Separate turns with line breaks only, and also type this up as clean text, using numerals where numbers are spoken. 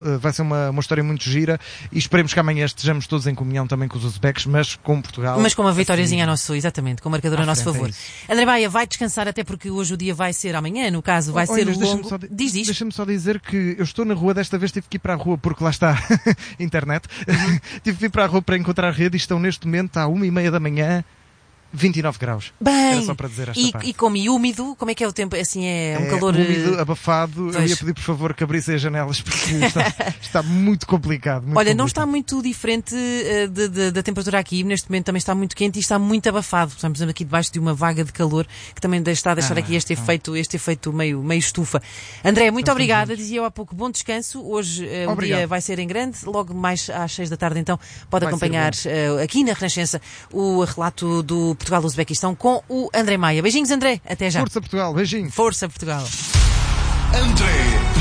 Vai ser uma história muito gira e esperemos que amanhã estejamos todos em comunhão também com os uzbeques, mas com Portugal.
Mas com uma vitóriazinha a nosso, exatamente, com o marcador a nosso favor. André Baia vai descansar até porque hoje o dia vai ser amanhã, no caso vai ser longo. Diz.
Deixa-me só dizer que eu estou na rua, desta vez tive que ir para a rua porque lá está internet. Tive que ir para a rua para encontrar a rede e estão neste momento à 1h30 da manhã. 29 graus.
Bem,
era só para dizer esta parte.
E como úmido, como é que é o tempo? Assim um calor...
úmido, abafado. Pois. Eu ia pedir, por favor, que abrissem as janelas porque está muito complicado. Muito complicado.
Não está muito diferente da temperatura aqui. Neste momento também está muito quente e está muito abafado. Estamos aqui debaixo de uma vaga de calor que também está a deixar aqui este efeito meio estufa. André, muito obrigada. Dizia eu há pouco, bom descanso. Hoje o dia vai ser em grande. Logo mais às 6 da tarde, então, pode acompanhar aqui na Renascença o relato do Portugal-Uzbequistão com o André Maia. Beijinhos, André. Até já.
Força Portugal. Beijinhos.
Força Portugal.
André